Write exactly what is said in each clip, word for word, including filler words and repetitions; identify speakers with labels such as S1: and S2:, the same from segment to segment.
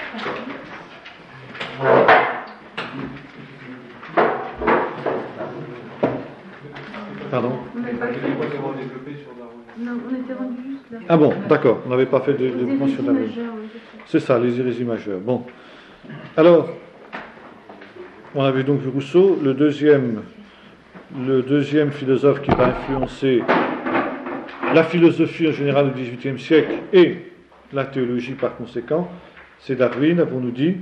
S1: Pardon?
S2: On n'avait pas fait. Non, on était rendu juste là.
S1: Ah bon, d'accord, on n'avait pas fait de, de
S2: Les
S1: mention
S2: hérésies
S1: d'Arwin.
S2: majeures, oui, c'est
S1: C'est ça, les hérésies majeures. Bon. Alors, on avait donc vu Rousseau, le deuxième, le deuxième philosophe qui va influencer la philosophie en général du dix-huitième siècle et la théologie par conséquent, c'est Darwin, avons-nous dit.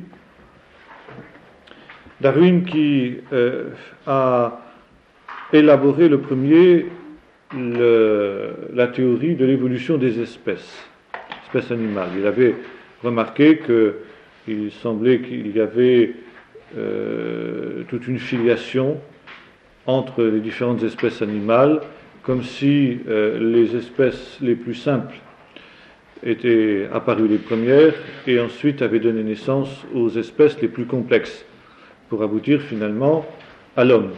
S1: Darwin qui euh, a élaboré le premier le, la théorie de l'évolution des espèces, espèces animales. Il avait remarqué qu'il semblait qu'il y avait euh, toute une filiation entre les différentes espèces animales, comme si euh, les espèces les plus simples étaient apparues les premières et ensuite avaient donné naissance aux espèces les plus complexes, pour aboutir finalement à l'homme.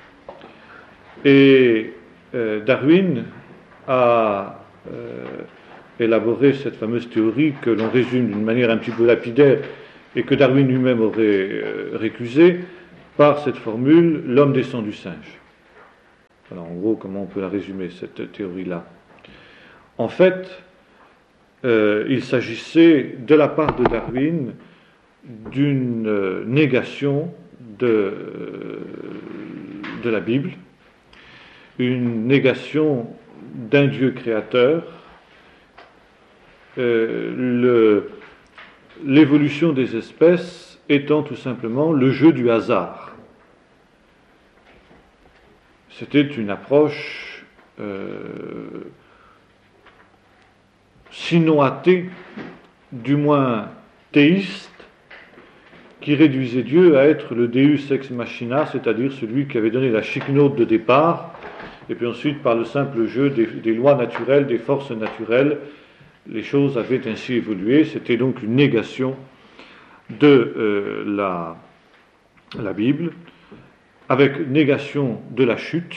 S1: Et euh, Darwin a euh, élaboré cette fameuse théorie que l'on résume d'une manière un petit peu lapidaire et que Darwin lui-même aurait euh, récusée par cette formule « l'homme descend du singe ». Alors en gros, comment on peut la résumer, cette théorie-là? En fait, euh, il s'agissait de la part de Darwin d'une euh, négation de, euh, de la Bible, une négation d'un Dieu créateur, euh, le, l'évolution des espèces étant tout simplement le jeu du hasard. C'était une approche euh, sinon athée, du moins théiste, qui réduisait Dieu à être le Deus ex machina, c'est-à-dire celui qui avait donné la chiquenote de départ, et puis ensuite, par le simple jeu des, des lois naturelles, des forces naturelles, les choses avaient ainsi évolué. C'était donc une négation de euh, la, la Bible, avec négation de la chute.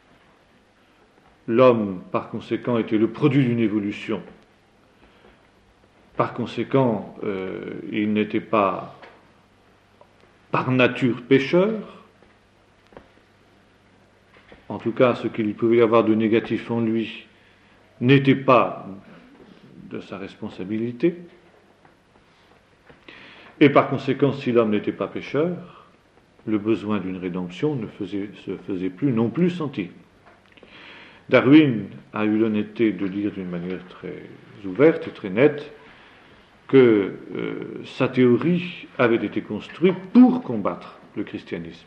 S1: L'homme, par conséquent, était le produit d'une évolution. Par conséquent, euh, il n'était pas par nature pécheur. En tout cas, ce qu'il pouvait y avoir de négatif en lui n'était pas de sa responsabilité. Et par conséquent, si l'homme n'était pas pécheur, le besoin d'une rédemption ne faisait, se faisait plus non plus sentir. Darwin a eu l'honnêteté de dire d'une manière très ouverte et très nette que euh, sa théorie avait été construite pour combattre le christianisme.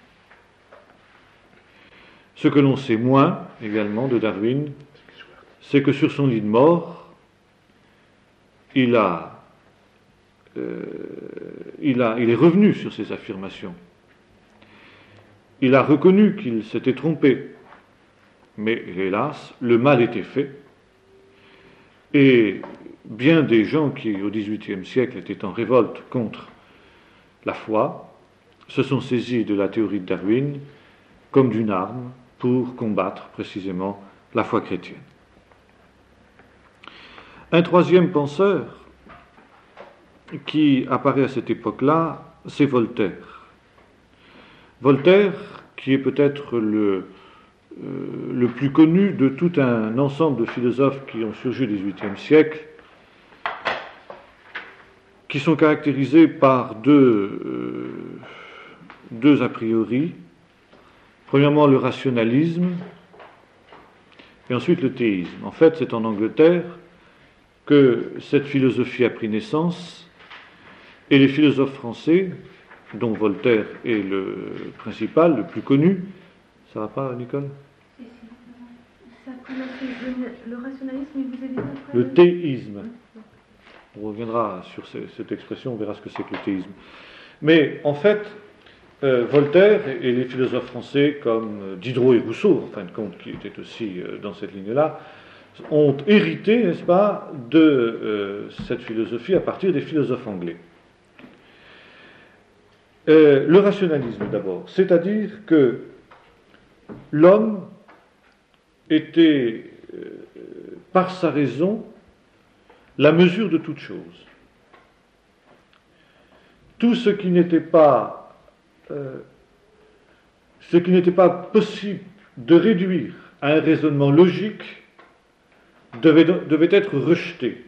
S1: Ce que l'on sait moins également de Darwin, c'est que sur son lit de mort, il a, euh, il a, il est revenu sur ses affirmations. Il a reconnu qu'il s'était trompé, mais hélas, le mal était fait. Et bien des gens qui, au dix-huitième siècle, étaient en révolte contre la foi, se sont saisis de la théorie de Darwin comme d'une arme pour combattre précisément la foi chrétienne. Un troisième penseur qui apparaît à cette époque-là, c'est Voltaire. Voltaire, qui est peut-être le, euh, le plus connu de tout un ensemble de philosophes qui ont surgi au dix-huitième siècle, qui sont caractérisés par deux, euh, deux a priori. Premièrement, le rationalisme, et ensuite le théisme. En fait, c'est en Angleterre que cette philosophie a pris naissance, et les philosophes français, dont Voltaire est le principal, le plus connu, ça va pas, Nicole?
S2: Ça a commencé le, le rationalisme, et vous avez dit après
S1: Le théisme. On reviendra sur ce, cette expression, on verra ce que c'est que le théisme. Mais en fait, euh, Voltaire et les philosophes français comme euh, Diderot et Rousseau, en fin de compte, qui étaient aussi euh, dans cette ligne-là, ont hérité, n'est-ce pas, de euh, cette philosophie à partir des philosophes anglais. Euh, le rationalisme d'abord, c'est-à-dire que l'homme était, euh, par sa raison, la mesure de toute chose. tout ce qui n'était pas, euh, ce qui n'était pas possible de réduire à un raisonnement logique devait, devait être rejeté.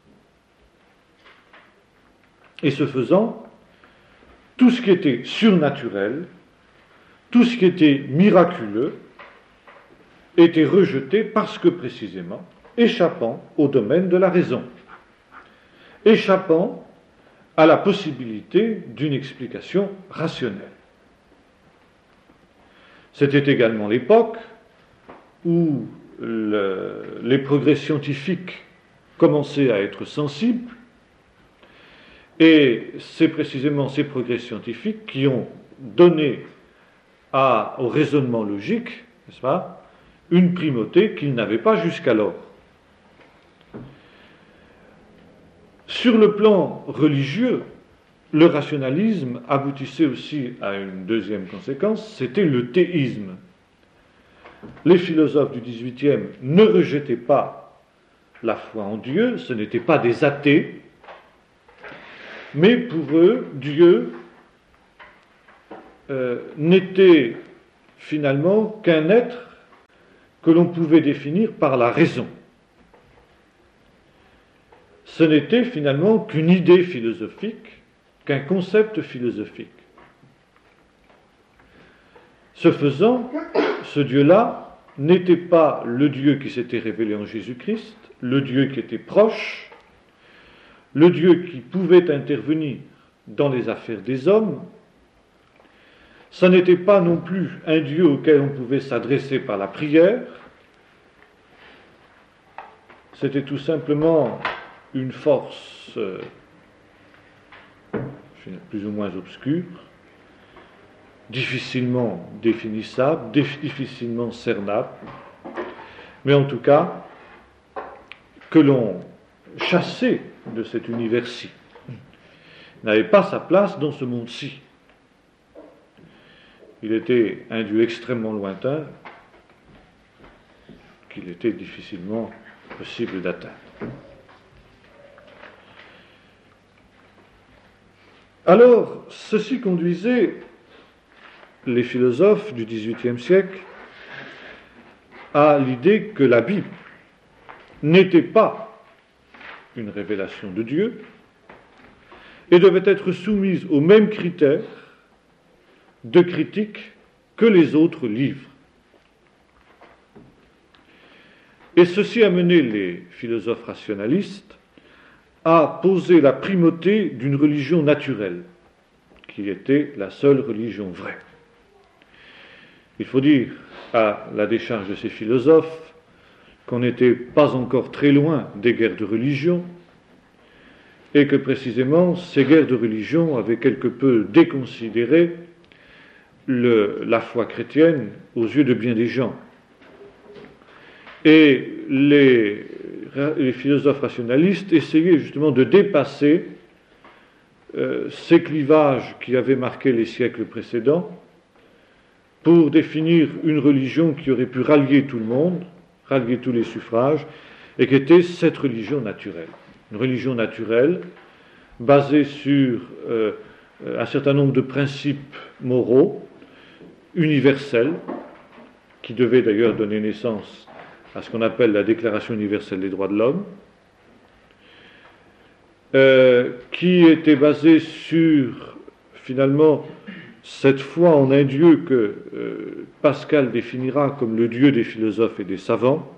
S1: Et ce faisant, tout ce qui était surnaturel, tout ce qui était miraculeux, était rejeté parce que précisément, échappant au domaine de la raison, échappant à la possibilité d'une explication rationnelle. C'était également l'époque où le, les progrès scientifiques commençaient à être sensibles, et c'est précisément ces progrès scientifiques qui ont donné à, au raisonnement logique, n'est-ce pas, une primauté qu'il n'avait pas jusqu'alors. Sur le plan religieux, le rationalisme aboutissait aussi à une deuxième conséquence, c'était le théisme. Les philosophes du dix-huitième ne rejetaient pas la foi en Dieu, ce n'étaient pas des athées, mais pour eux, Dieu euh, n'était finalement qu'un être que l'on pouvait définir par la raison. Ce n'était finalement qu'une idée philosophique, qu'un concept philosophique. Ce faisant, ce Dieu-là n'était pas le Dieu qui s'était révélé en Jésus-Christ, le Dieu qui était proche, le Dieu qui pouvait intervenir dans les affaires des hommes. Ce n'était pas non plus un Dieu auquel on pouvait s'adresser par la prière. C'était tout simplement une force euh, plus ou moins obscure, difficilement définissable, difficilement cernable, mais en tout cas que l'on chassait de cet univers-ci, n'avait pas sa place dans ce monde-ci. Il était un Dieu extrêmement lointain, qu'il était difficilement possible d'atteindre. Alors, ceci conduisait les philosophes du dix-huitième siècle à l'idée que la Bible n'était pas une révélation de Dieu et devait être soumise aux mêmes critères de critique que les autres livres. Et ceci a mené les philosophes rationalistes à poser la primauté d'une religion naturelle, qui était la seule religion vraie. Il faut dire, à la décharge de ces philosophes, qu'on n'était pas encore très loin des guerres de religion, et que précisément ces guerres de religion avaient quelque peu déconsidéré le, la foi chrétienne aux yeux de bien des gens. Et les, les philosophes rationalistes essayaient justement de dépasser euh, ces clivages qui avaient marqué les siècles précédents pour définir une religion qui aurait pu rallier tout le monde, rallier tous les suffrages, et qui était cette religion naturelle. Une religion naturelle basée sur euh, un certain nombre de principes moraux, universels, qui devaient d'ailleurs donner naissance à ce qu'on appelle la Déclaration universelle des droits de l'homme, euh, qui était basée sur, finalement, cette foi en un Dieu que euh, Pascal définira comme le Dieu des philosophes et des savants,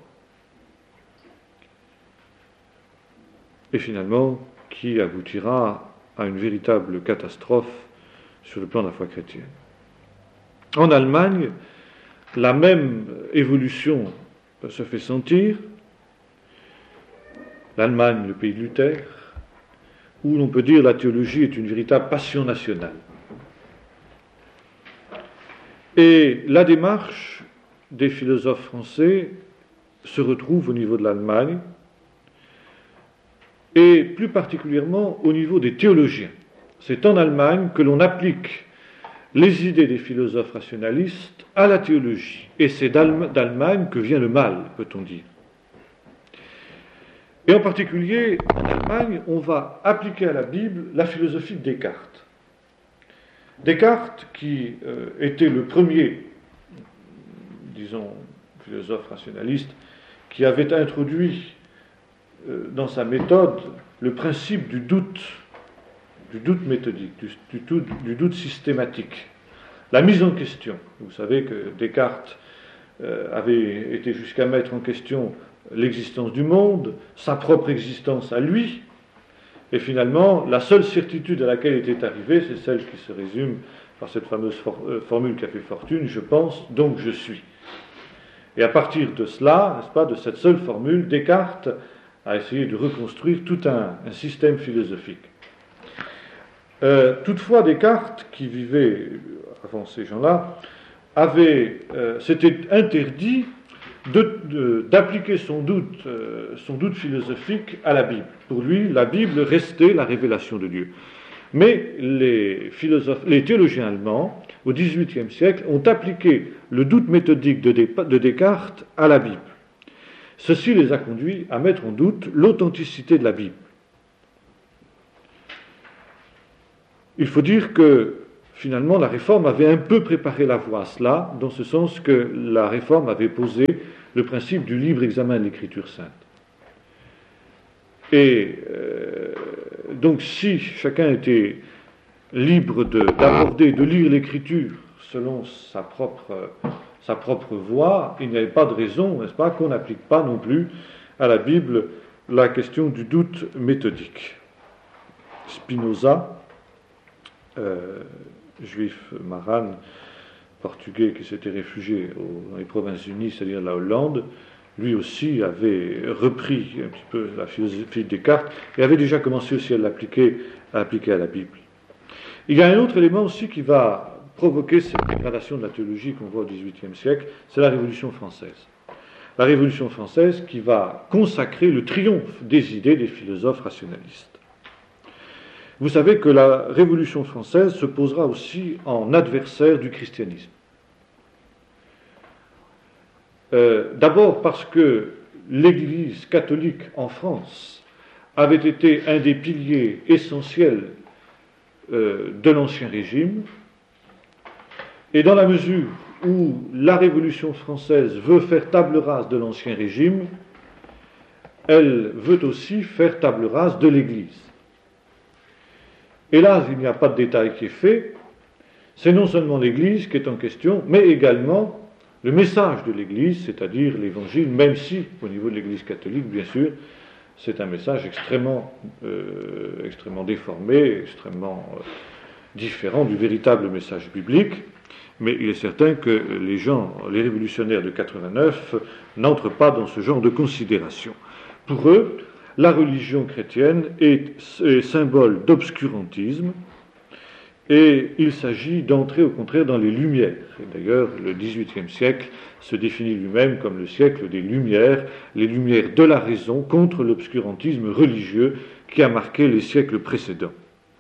S1: et finalement, qui aboutira à une véritable catastrophe sur le plan de la foi chrétienne. En Allemagne, la même évolution se fait sentir. L'Allemagne, le pays de Luther, où l'on peut dire la théologie est une véritable passion nationale. Et la démarche des philosophes français se retrouve au niveau de l'Allemagne, et plus particulièrement au niveau des théologiens. C'est en Allemagne que l'on applique les idées des philosophes rationalistes à la théologie. Et c'est d'Allemagne que vient le mal, peut-on dire. Et en particulier, en Allemagne, on va appliquer à la Bible la philosophie de Descartes. Descartes, qui euh, était le premier, disons, philosophe rationaliste, qui avait introduit euh, dans sa méthode le principe du doute, du doute méthodique, du, du, doute, du doute systématique, la mise en question. Vous savez que Descartes euh, avait été jusqu'à mettre en question l'existence du monde, sa propre existence à lui, et finalement, la seule certitude à laquelle il était arrivé, c'est celle qui se résume par cette fameuse for- euh, formule qui a fait fortune, je pense, donc je suis. Et à partir de cela, n'est-ce pas, de cette seule formule, Descartes a essayé de reconstruire tout un, un système philosophique. Euh, toutefois, Descartes, qui vivait avant ces gens-là, avait, euh, s'était interdit De, de, d'appliquer son doute, euh, son doute philosophique à la Bible. Pour lui, la Bible restait la révélation de Dieu. Mais les philosophes, les théologiens allemands, au dix-huitième siècle, ont appliqué le doute méthodique de, Des, de Descartes à la Bible. Ceci les a conduits à mettre en doute l'authenticité de la Bible. Il faut dire que finalement, la Réforme avait un peu préparé la voie à cela, dans ce sens que la Réforme avait posé le principe du libre examen de l'Écriture sainte. Et euh, donc, si chacun était libre de, d'aborder, de lire l'Écriture selon sa propre, sa propre voie, il n'y avait pas de raison, n'est-ce pas, qu'on n'applique pas non plus à la Bible la question du doute méthodique. Spinoza, euh, juif maran, portugais qui s'était réfugié au, dans les Provinces-Unies, c'est-à-dire la Hollande, lui aussi avait repris un petit peu la philosophie de Descartes et avait déjà commencé aussi à l'appliquer, à appliquer à la Bible. Il y a un autre élément aussi qui va provoquer cette dégradation de la théologie qu'on voit au dix-huitième siècle, c'est la Révolution française. La Révolution française qui va consacrer le triomphe des idées des philosophes rationalistes. Vous savez que la Révolution française se posera aussi en adversaire du christianisme. Euh, d'abord parce que l'Église catholique en France avait été un des piliers essentiels euh, de l'Ancien Régime, et dans la mesure où la Révolution française veut faire table rase de l'Ancien Régime, elle veut aussi faire table rase de l'Église. Hélas, il n'y a pas de détail qui est fait. C'est non seulement l'Église qui est en question, mais également le message de l'Église, c'est-à-dire l'Évangile, même si, au niveau de l'Église catholique, bien sûr, c'est un message extrêmement, euh, extrêmement déformé, extrêmement euh, différent du véritable message biblique. Mais il est certain que les gens, les révolutionnaires de quatre-vingt-neuf, n'entrent pas dans ce genre de considération. Pour eux, la religion chrétienne est, est symbole d'obscurantisme et il s'agit d'entrer au contraire dans les Lumières. Et d'ailleurs, le dix-huitième siècle se définit lui-même comme le siècle des Lumières, les Lumières de la raison contre l'obscurantisme religieux qui a marqué les siècles précédents.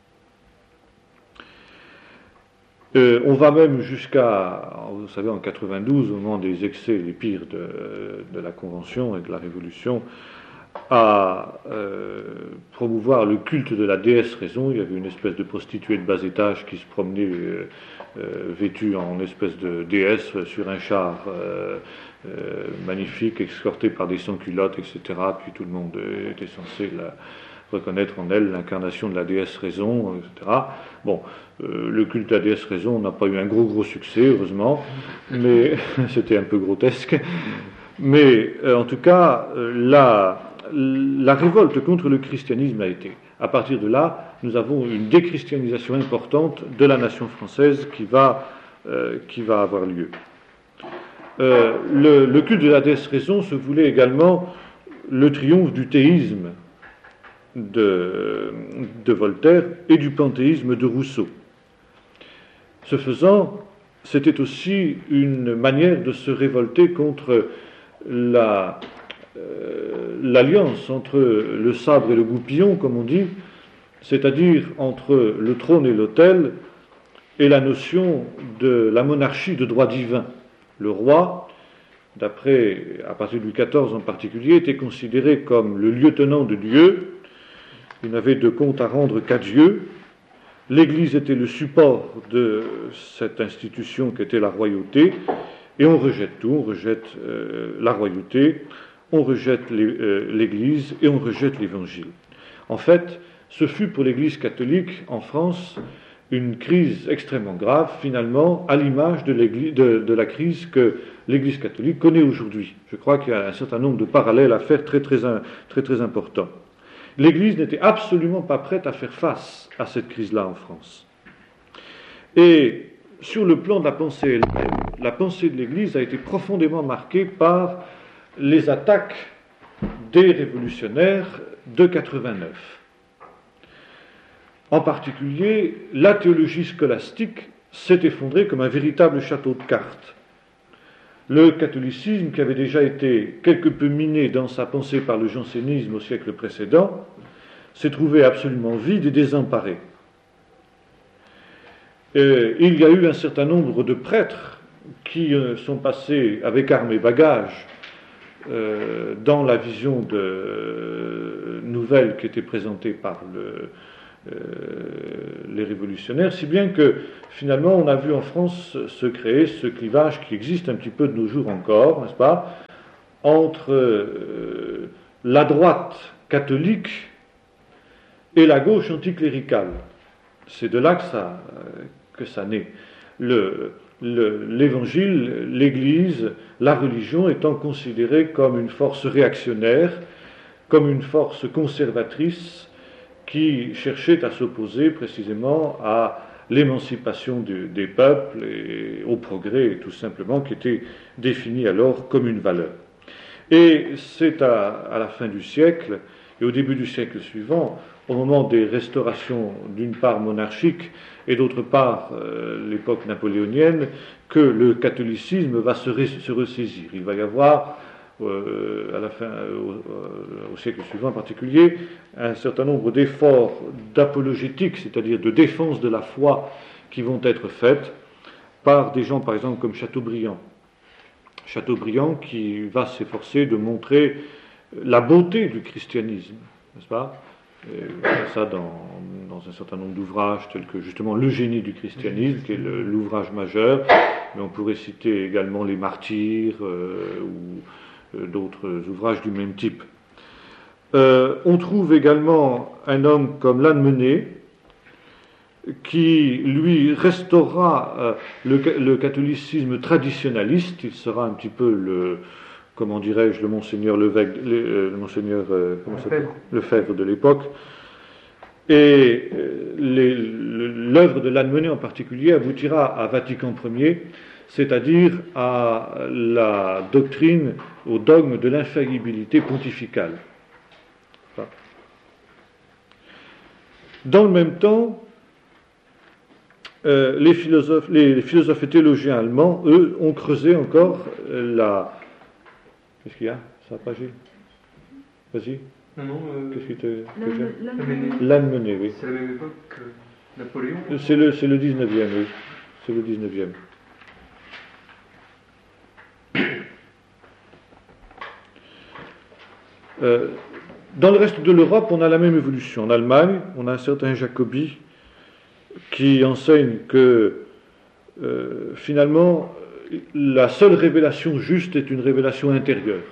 S1: Euh, on va même jusqu'à, vous savez, en quatre-vingt-douze, au moment des excès les pires de, de la Convention et de la Révolution, à euh, promouvoir le culte de la déesse raison. Il y avait une espèce de prostituée de bas étage qui se promenait euh, euh, vêtue en espèce de déesse sur un char euh, euh, magnifique, escortée par des sans-culottes, et cetera. Puis tout le monde était censé la reconnaître en elle l'incarnation de la déesse raison, et cetera. Bon, euh, le culte de la déesse raison n'a pas eu un gros gros succès, heureusement, mais c'était un peu grotesque. Mais euh, en tout cas, euh, la La révolte contre le christianisme a été. À partir de là, nous avons une déchristianisation importante de la nation française qui va, euh, qui va avoir lieu. Euh, le, le culte de la déesse raison se voulait également le triomphe du théisme de, de Voltaire et du panthéisme de Rousseau. Ce faisant, c'était aussi une manière de se révolter contre la Euh, l'alliance entre le sabre et le goupillon, comme on dit, c'est-à-dire entre le trône et l'autel, et la notion de la monarchie de droit divin. Le roi, d'après, à partir de Louis quatorze en particulier, était considéré comme le lieutenant de Dieu. Il n'avait de compte à rendre qu'à Dieu, l'Église était le support de cette institution qu'était la royauté, et on rejette tout, on rejette euh, la royauté, on rejette les, euh, l'Église et on rejette l'Évangile. En fait, ce fut pour l'Église catholique en France une crise extrêmement grave, finalement, à l'image de, de, de la crise que l'Église catholique connaît aujourd'hui. Je crois qu'il y a un certain nombre de parallèles à faire très très, très, très importants. L'Église n'était absolument pas prête à faire face à cette crise-là en France. Et sur le plan de la pensée elle-même, la pensée de l'Église a été profondément marquée par les attaques des révolutionnaires de quatre-vingt-neuf. En particulier, la théologie scolastique s'est effondrée comme un véritable château de cartes. Le catholicisme, qui avait déjà été quelque peu miné dans sa pensée par le jansénisme au siècle précédent, s'est trouvé absolument vide et désemparé. Et il y a eu un certain nombre de prêtres qui sont passés avec armes et bagages euh, dans la vision de, euh, nouvelle qui était présentée par le Euh, les révolutionnaires, si bien que finalement on a vu en France se créer ce clivage qui existe un petit peu de nos jours encore, n'est-ce pas, entre euh, la droite catholique et la gauche anticléricale. C'est de là que ça, que ça naît. Le, le, l'évangile, l'Église, la religion étant considérée comme une force réactionnaire, comme une force conservatrice, qui cherchait à s'opposer précisément à l'émancipation du, des peuples et au progrès, tout simplement, qui était défini alors comme une valeur. Et c'est à, à la fin du siècle, et au début du siècle suivant, au moment des restaurations d'une part monarchiques et d'autre part euh, l'époque napoléonienne, que le catholicisme va se, re, se ressaisir. Il va y avoir Euh, à la fin, au, au siècle suivant en particulier, un certain nombre d'efforts d'apologétique, c'est-à-dire de défense de la foi, qui vont être faites par des gens, par exemple, comme Chateaubriand. Chateaubriand qui va s'efforcer de montrer la beauté du christianisme, n'est-ce pas ? Et on voit ça dans, dans un certain nombre d'ouvrages tels que justement Le génie du christianisme, qui est le, l'ouvrage majeur, mais on pourrait citer également Les Martyrs euh, ou d'autres ouvrages du même type. Euh, on trouve également un homme comme Lanmenet, qui, lui, restaurera euh, le, le catholicisme traditionnaliste. Il sera un petit peu le, comment dirais-je, le monseigneur Levèque, le, le monseigneur euh, comment ça s'appelle Lefebvre de l'époque. Et euh, les, l'œuvre de Lanmenet en particulier aboutira à Vatican Ier, c'est-à-dire à la doctrine, au dogme de l'infaillibilité pontificale. Dans le même temps, euh, les, philosophes, les, les philosophes et théologiens allemands, eux, ont creusé encore la... Qu'est-ce qu'il y a ? Ça va pas, Gilles ? Vas-y.
S3: Non, non. Euh...
S1: Qu'est-ce qui te...
S2: Lanmenet.
S1: Lanmenet, oui.
S3: C'est la même époque que Napoléon.
S1: C'est le, c'est le dix-neuvième, oui. C'est le dix-neuvième. Euh, dans le reste de l'Europe, on a la même évolution. En Allemagne, on a un certain Jacobi qui enseigne que euh, finalement, la seule révélation juste est une révélation intérieure.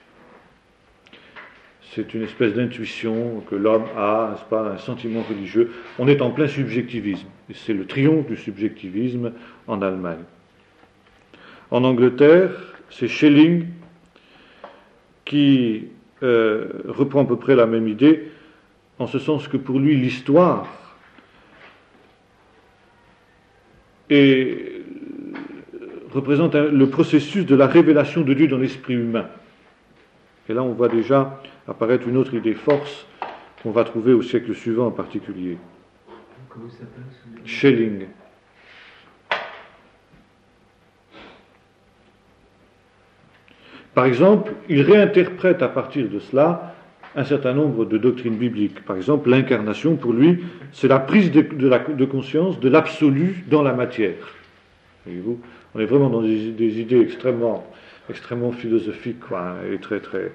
S1: C'est une espèce d'intuition que l'homme a, n'est-ce pas, un sentiment religieux. On est en plein subjectivisme. Et c'est le triomphe du subjectivisme en Allemagne. En Angleterre, c'est Schelling qui Euh, reprend à peu près la même idée, en ce sens que pour lui l'histoire est, représente un, le processus de la révélation de Dieu dans l'esprit humain. Et là on voit déjà apparaître une autre idée force qu'on va trouver au siècle suivant en particulier.
S3: Comment ça s'appelle ?
S1: Schelling. Par exemple, il réinterprète à partir de cela un certain nombre de doctrines bibliques. Par exemple, l'incarnation, pour lui, c'est la prise de, de, la, de conscience de l'absolu dans la matière. Voyez-vous, on est vraiment dans des, des idées extrêmement, extrêmement philosophiques, quoi, hein, et très, très...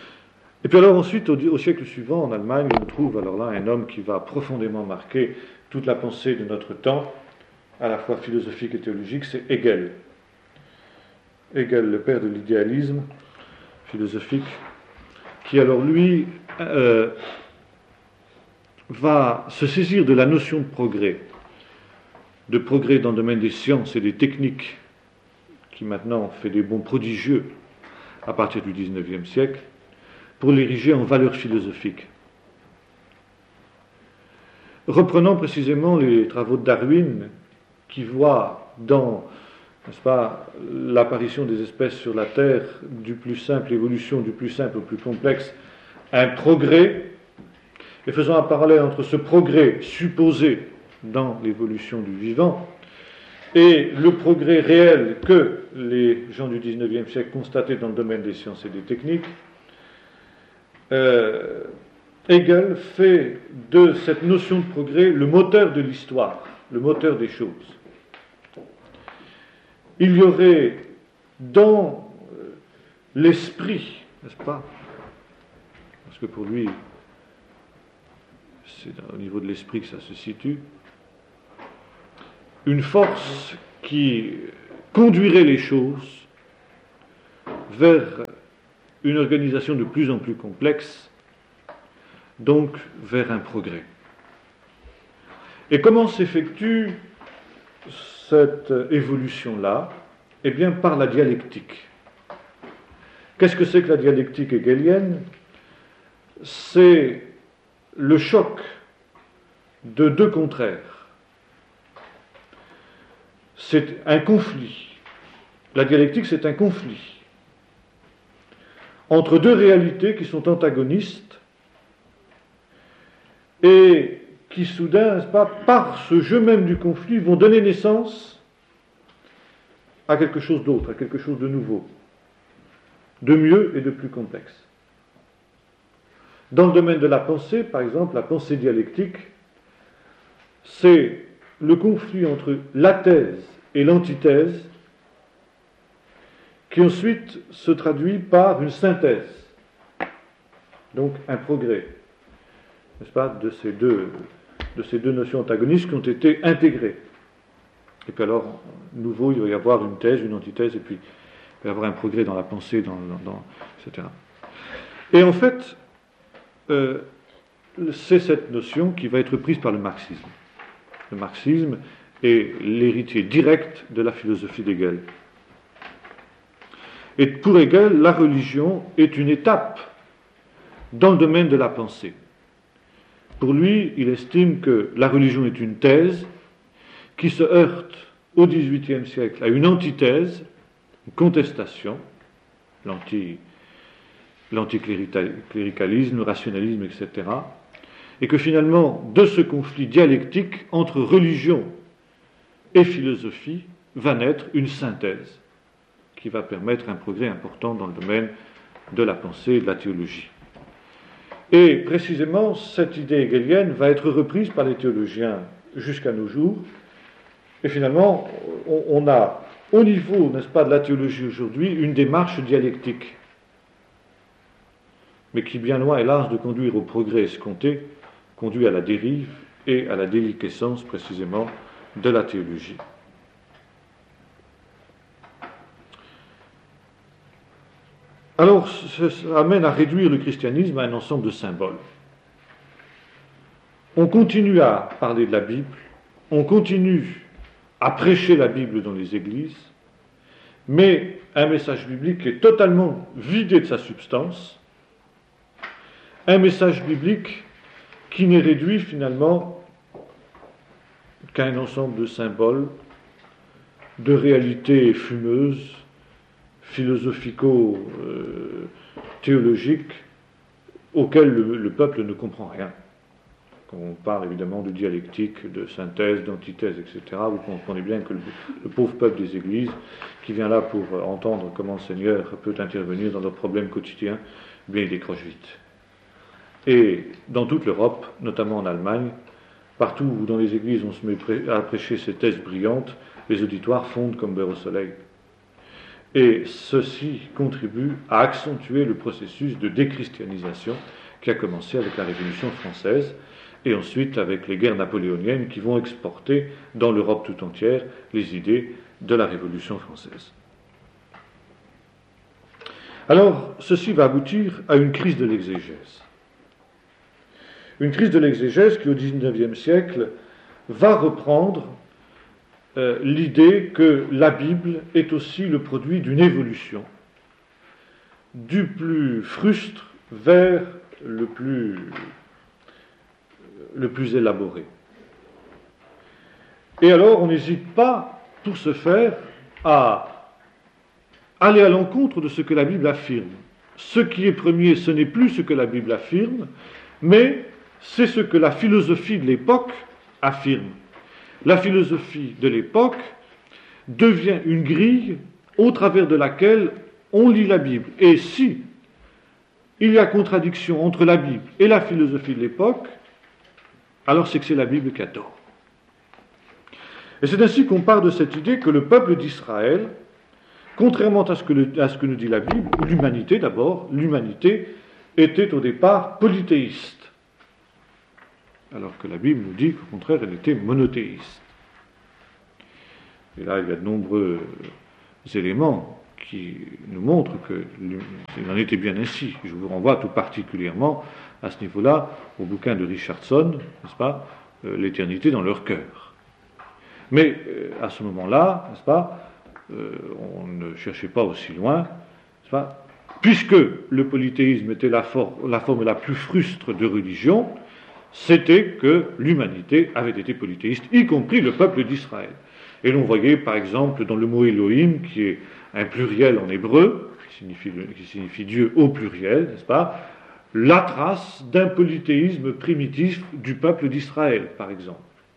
S1: Et puis alors ensuite, au, au siècle suivant, en Allemagne, on trouve alors là un homme qui va profondément marquer toute la pensée de notre temps, à la fois philosophique et théologique, c'est Hegel. Hegel, le père de l'idéalisme philosophique, qui alors lui euh, va se saisir de la notion de progrès, de progrès dans le domaine des sciences et des techniques, qui maintenant fait des bons prodigieux à partir du dix-neuvième siècle, pour l'ériger en valeur philosophique. Reprenant précisément les travaux de Darwin, qui voit dans, n'est-ce pas, l'apparition des espèces sur la Terre, du plus simple, l'évolution du plus simple au plus complexe, un progrès, et faisant un parallèle entre ce progrès supposé dans l'évolution du vivant et le progrès réel que les gens du dix-neuvième siècle constataient dans le domaine des sciences et des techniques, euh, Hegel fait de cette notion de progrès le moteur de l'histoire, le moteur des choses. Il y aurait dans l'esprit, n'est-ce pas, parce que pour lui, c'est au niveau de l'esprit que ça se situe, une force qui conduirait les choses vers une organisation de plus en plus complexe, donc vers un progrès. Et comment s'effectue cette évolution-là? Eh bien, par la dialectique. Qu'est-ce que c'est que la dialectique hegelienne? C'est le choc de deux contraires. C'est un conflit. La dialectique, c'est un conflit entre deux réalités qui sont antagonistes et qui, soudain, n'est-ce pas, par ce jeu même du conflit, vont donner naissance à quelque chose d'autre, à quelque chose de nouveau, de mieux et de plus complexe. Dans le domaine de la pensée, par exemple, la pensée dialectique, c'est le conflit entre la thèse et l'antithèse qui ensuite se traduit par une synthèse, donc un progrès, n'est-ce pas, de ces deux, de ces deux notions antagonistes qui ont été intégrées. Et puis alors, nouveau, il va y avoir une thèse, une antithèse, et puis il va y avoir un progrès dans la pensée, dans, dans, dans, et cetera. Et en fait, euh, c'est cette notion qui va être prise par le marxisme. Le marxisme est l'héritier direct de la philosophie d'Hegel. Et pour Hegel, la religion est une étape dans le domaine de la pensée. Pour lui, il estime que la religion est une thèse qui se heurte au dix-huitième siècle à une antithèse, une contestation, l'anti, l'anticléricalisme, le rationalisme, et cetera, et que finalement, de ce conflit dialectique entre religion et philosophie, va naître une synthèse qui va permettre un progrès important dans le domaine de la pensée et de la théologie. Et précisément, cette idée hegelienne va être reprise par les théologiens jusqu'à nos jours, et finalement, on, on a, au niveau, n'est-ce pas, de la théologie aujourd'hui, une démarche dialectique, mais qui, bien loin, hélas, de conduire au progrès escompté, conduit à la dérive et à la déliquescence, précisément, de la théologie. Alors, ça amène à réduire le christianisme à un ensemble de symboles. On continue à parler de la Bible, on continue à prêcher la Bible dans les églises, mais un message biblique est totalement vidé de sa substance, un message biblique qui n'est réduit finalement qu'à un ensemble de symboles, de réalités fumeuses, philosophico-théologiques, auxquelles le, le peuple ne comprend rien. Quand on parle évidemment de dialectique, de synthèse, d'antithèse, et cetera, vous comprenez bien que le, le pauvre peuple des églises, qui vient là pour entendre comment le Seigneur peut intervenir dans leurs problèmes quotidiens, bien il décroche vite. Et dans toute l'Europe, notamment en Allemagne, partout où dans les églises on se met à prêcher ces thèses brillantes, les auditoires fondent comme beurre au soleil. Et ceci contribue à accentuer le processus de déchristianisation qui a commencé avec la Révolution française et ensuite avec les guerres napoléoniennes qui vont exporter dans l'Europe tout entière les idées de la Révolution française. Alors, ceci va aboutir à une crise de l'exégèse. Une crise de l'exégèse qui, au dix-neuvième siècle, va reprendre euh, l'idée que la Bible est aussi le produit d'une évolution, du plus frustre vers le plus, le plus élaboré. Et alors, on n'hésite pas, pour ce faire, à aller à l'encontre de ce que la Bible affirme. Ce qui est premier, ce n'est plus ce que la Bible affirme, mais c'est ce que la philosophie de l'époque affirme. La philosophie de l'époque devient une grille au travers de laquelle on lit la Bible. Et si il y a contradiction entre la Bible et la philosophie de l'époque, alors c'est que c'est la Bible qui a tort. Et c'est ainsi qu'on part de cette idée que le peuple d'Israël, contrairement à ce que, le, à ce que nous dit la Bible, l'humanité d'abord, l'humanité était au départ polythéiste. Alors que la Bible nous dit qu'au contraire, elle était monothéiste. Et là, il y a de nombreux éléments qui nous montrent qu'il en était bien ainsi. Je vous renvoie tout particulièrement à ce niveau-là au bouquin de Richardson, n'est-ce pas, euh, L'éternité dans leur cœur. Mais euh, à ce moment-là, n'est-ce pas, euh, on ne cherchait pas aussi loin, n'est-ce pas, puisque le polythéisme était la, for- la forme la plus frustre de religion, c'était que l'humanité avait été polythéiste, y compris le peuple d'Israël. Et l'on voyait par exemple dans le mot Elohim, qui est un pluriel en hébreu, qui signifie, qui signifie Dieu au pluriel, n'est-ce pas, la trace d'un polythéisme primitif du peuple d'Israël, par exemple.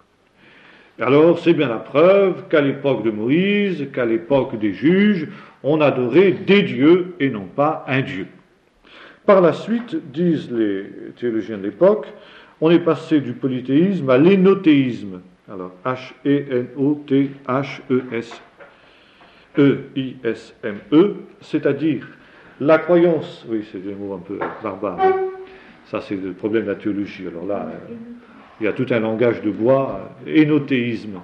S1: Alors c'est bien la preuve qu'à l'époque de Moïse, qu'à l'époque des juges, on adorait des dieux et non pas un dieu. Par la suite, disent les théologiens de l'époque, on est passé du polythéisme à l'énothéisme. Alors, H E N O T H E S E I S M E, c'est-à-dire la croyance, oui, c'est des mots un peu barbares, hein. Ça c'est le problème de la théologie. Alors là, il y a tout un langage de bois, énothéisme.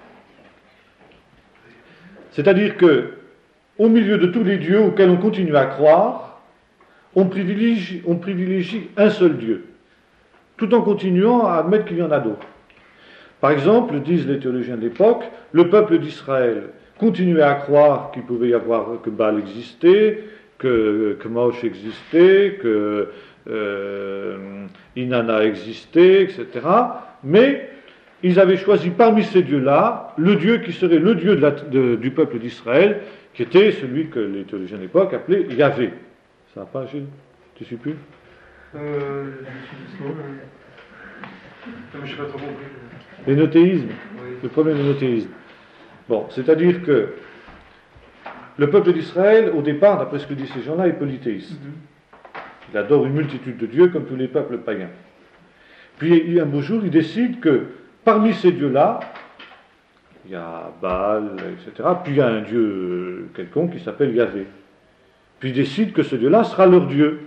S1: C'est-à-dire que, au milieu de tous les dieux auxquels on continue à croire, on privilégie, on privilégie un seul Dieu, tout en continuant à admettre qu'il y en a d'autres. Par exemple, disent les théologiens de l'époque, le peuple d'Israël continuait à croire qu'il pouvait y avoir, que Baal existait, que, que Mosh existait, que euh, Inanna existait, et cetera. Mais ils avaient choisi parmi ces dieux-là le Dieu qui serait le Dieu de la, de, du peuple d'Israël, qui était celui que les théologiens de l'époque appelaient Yahvé. Ça va pas, Gilles? Tu ne sais plus?
S3: Euh, je suis doucement. Non, mais je n'ai pas trop compris.
S1: L'énothéisme,
S3: Oui.
S1: le problème de l'énothéisme. Bon, c'est-à-dire que le peuple d'Israël, au départ, d'après ce que disent ces gens-là, est polythéiste. Mm-hmm. Il adore une multitude de dieux comme tous les peuples païens. Puis un beau jour, il décide que parmi ces dieux-là, il y a Baal, et cetera, puis il y a un dieu quelconque qui s'appelle Yahvé. Puis il décide que ce dieu-là sera leur dieu.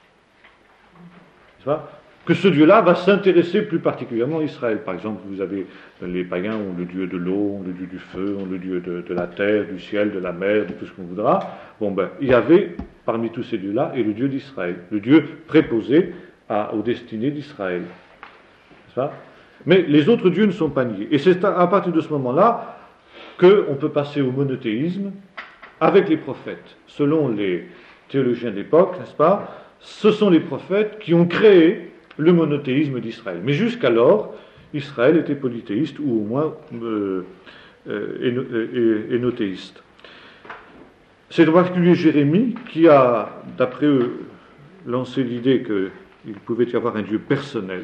S1: C'est ça ? Que ce Dieu-là va s'intéresser plus particulièrement à Israël. Par exemple, vous avez les païens ont le Dieu de l'eau, ont le Dieu du feu, ont le Dieu de, de la terre, du ciel, de la mer, de tout ce qu'on voudra. Bon ben, il y avait parmi tous ces dieux-là et le Dieu d'Israël, le Dieu préposé à, aux destinées d'Israël. C'est ça ? Mais les autres dieux ne sont pas niés. Et c'est à, à partir de ce moment-là qu'on peut passer au monothéisme avec les prophètes. Selon les théologiens de l'époque, n'est-ce pas ? Ce sont les prophètes qui ont créé le monothéisme d'Israël. Mais jusqu'alors, Israël était polythéiste, ou au moins euh, euh, énothéiste. C'est en particulier Jérémie qui a, d'après eux, lancé l'idée qu'il pouvait y avoir un Dieu personnel.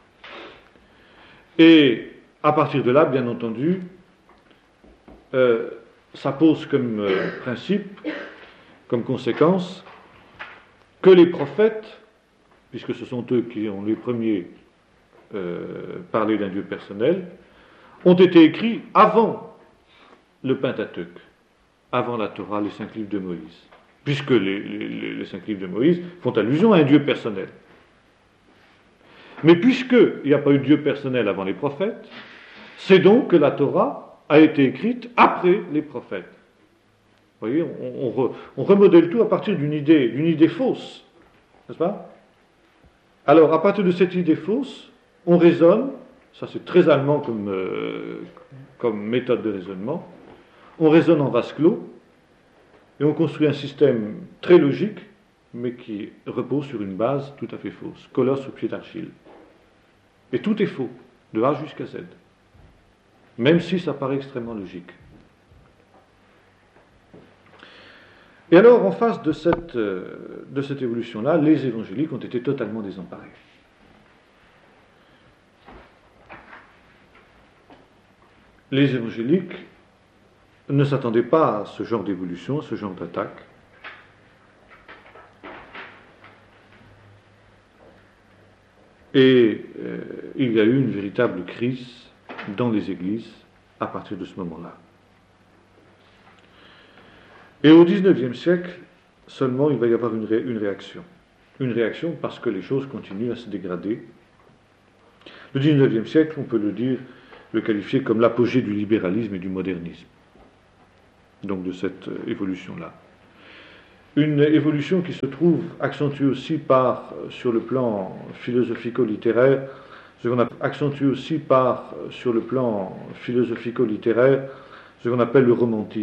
S1: Et à partir de là, bien entendu, euh, ça pose comme euh, principe, comme conséquence, que les prophètes, puisque ce sont eux qui ont les premiers euh, parlé d'un Dieu personnel, ont été écrits avant le Pentateuque, avant la Torah, les cinq livres de Moïse, puisque les, les, les cinq livres de Moïse font allusion à un Dieu personnel. Mais puisqu'il n'y a pas eu Dieu personnel avant les prophètes, c'est donc que la Torah a été écrite après les prophètes. Vous voyez, on, on, re, on remodèle tout à partir d'une idée, d'une idée fausse, n'est-ce pas? Alors, à partir de cette idée fausse, on raisonne, ça c'est très allemand comme, euh, comme méthode de raisonnement, on raisonne en vase clos, et on construit un système très logique, mais qui repose sur une base tout à fait fausse, colosse au pied d'argile. Et tout est faux, de A jusqu'à Z, même si ça paraît extrêmement logique. Et alors, en face de cette, euh, de cette évolution-là, les évangéliques ont été totalement désemparés. Les évangéliques ne s'attendaient pas à ce genre d'évolution, à ce genre d'attaque. Et euh, il y a eu une véritable crise dans les églises à partir de ce moment-là. Et au dix-neuvième siècle, seulement il va y avoir une, ré, une réaction. Une réaction parce que les choses continuent à se dégrader. Le dix-neuvième siècle, on peut le dire, le qualifier comme l'apogée du libéralisme et du modernisme. Donc de cette euh, évolution-là. Une évolution qui se trouve accentuée aussi par, sur le plan philosophico-littéraire, ce qu'on appelle, accentuée aussi par, sur le plan philosophico-littéraire, ce qu'on appelle le romantisme.